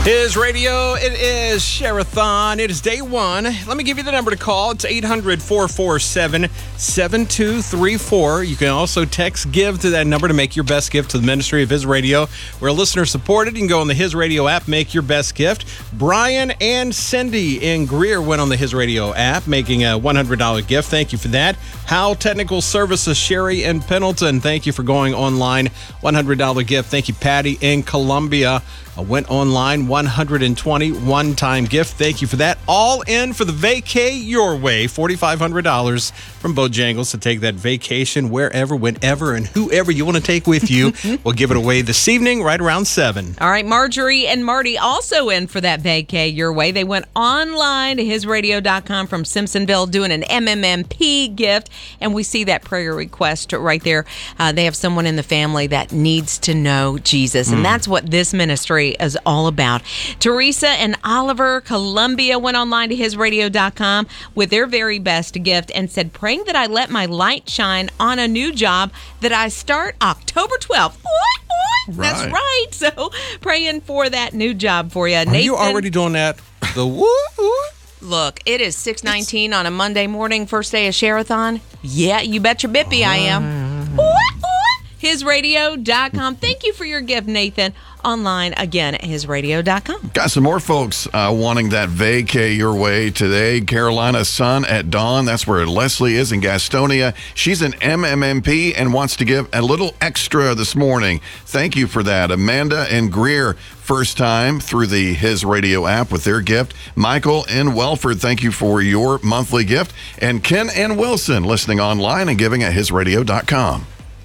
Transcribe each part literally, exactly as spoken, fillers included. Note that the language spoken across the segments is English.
His Radio, it is Share-a-thon. It is day one. Let me give you the number to call. It's eight hundred, four four seven, seven two three four. You can also text GIVE to that number to make your best gift to the ministry of His Radio. We're listener supported. You can go on the His Radio app, make your best gift. Brian and Cindy in Greer went on the His Radio app, making a one hundred dollars gift. Thank you for that. How Technical Services, Sherry and Pendleton. Thank you for going online. one hundred dollars gift. Thank you, Patty in Columbia. I went online, one hundred twenty dollars one-time gift. Thank you for that. All in for the Vacay Your Way, four thousand five hundred dollars from Bojangles to take that vacation wherever, whenever, and whoever you want to take with you. We'll give it away this evening right around seven. All right, Marjorie and Marty also in for that Vacay Your Way. They went online to his radio dot com from Simpsonville doing an M M M P gift, and we see that prayer request right there. Uh, they have someone in the family that needs to know Jesus, and mm. that's what this ministry is all about. Teresa and Oliver Columbia went online to his radio dot com with their very best gift and said, praying that I let my light shine on a new job that I start October twelfth. What? What? Right. That's right. So praying for that new job for you. Are Nathan, you already doing that? The woo woo? Look, it is six nineteen on a Monday morning, first day of Share-a-thon. Yeah, you bet your bippy I am. his radio dot com. Thank you for your gift, Nathan. Online again at his radio dot com. Got some more folks uh, wanting that Vacay Your Way today. Carolina Sun at dawn. That's where Leslie is in Gastonia. She's an M M M P and wants to give a little extra this morning. Thank you for that. Amanda and Greer, first time through the His Radio app with their gift. Michael in Welford, thank you for your monthly gift. And Ken and Wilson listening online and giving at his radio dot com.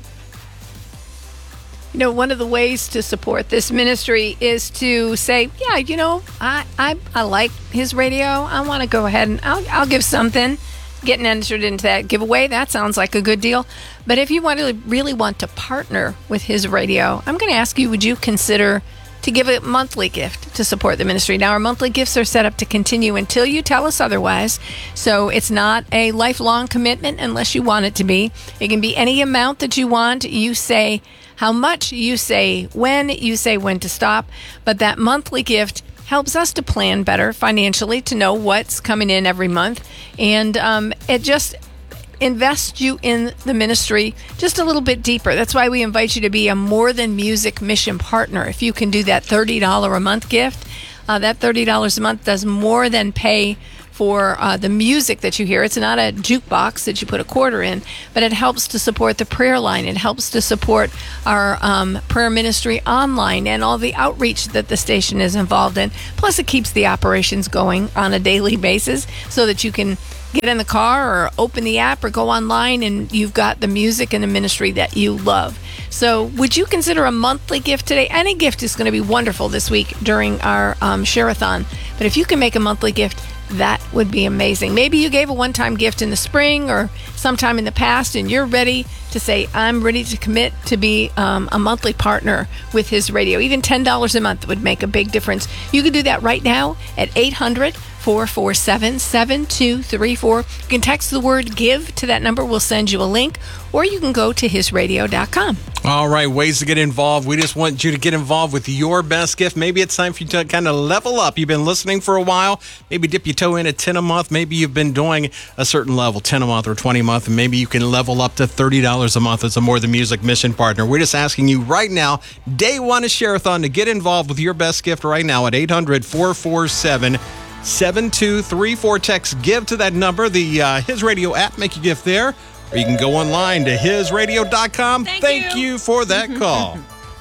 You know, one of the ways to support this ministry is to say, yeah, you know, I I, I like His Radio. I want to go ahead and I'll, I'll give something. Getting entered into that giveaway, that sounds like a good deal. But if you want to really want to partner with His Radio, I'm going to ask you, would you consider to give a monthly gift to support the ministry? Now, our monthly gifts are set up to continue until you tell us otherwise. So it's not a lifelong commitment unless you want it to be. It can be any amount that you want. You say how much, you say when, you say when to stop. But that monthly gift helps us to plan better financially, to know what's coming in every month. And um, it just invests you in the ministry just a little bit deeper. That's why we invite you to be a More Than Music mission partner. If you can do that thirty dollars a month gift, uh, that thirty dollars a month does more than pay for uh, the music that you hear. It's not a jukebox that you put a quarter in, but it helps to support the prayer line. It helps to support our um, prayer ministry online and all the outreach that the station is involved in. Plus, it keeps the operations going on a daily basis so that you can get in the car or open the app or go online and you've got the music and the ministry that you love. So would you consider a monthly gift today? Any gift is going to be wonderful this week during our um, Share-a-thon. But if you can make a monthly gift, that would be amazing. Maybe you gave a one-time gift in the spring or sometime in the past and you're ready to say, I'm ready to commit to be um, a monthly partner with His Radio. Even ten dollars a month would make a big difference. You can do that right now at eight hundred, four four seven, seven two three four. You can text the word GIVE to that number. We'll send you a link. Or you can go to his radio dot com. All right, ways to get involved. We just want you to get involved with your best gift. Maybe it's time for you to kind of level up. You've been listening for a while. Maybe dip your toe in at ten a month. Maybe you've been doing a certain level, ten a month or twenty a month, and maybe you can level up to thirty dollars a month as a More Than Music mission partner. We're just asking you right now, day one of Share-a-thon, to get involved with your best gift right now at eight hundred, four four seven, seven two three four. Text GIVE to that number. The uh, His Radio app, make your gift there. Or you can go online to his radio dot com. Thank, Thank you. you for that call.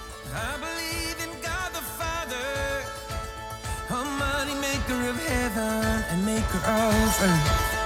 I believe in God the Father, Almighty maker of heaven and maker of earth.